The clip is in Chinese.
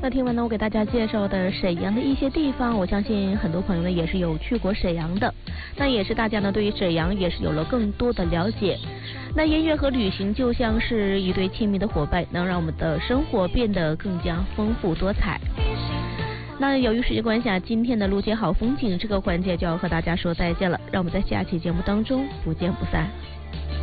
那听完呢，我给大家介绍的沈阳的一些地方，我相信很多朋友呢也是有去过沈阳的，那也是大家呢对于沈阳也是有了更多的了解。那音乐和旅行就像是一对亲密的伙伴，能让我们的生活变得更加丰富多彩。那由于时间关系啊，今天的路街好风景这个环节就要和大家说再见了，让我们在下期节目当中不见不散。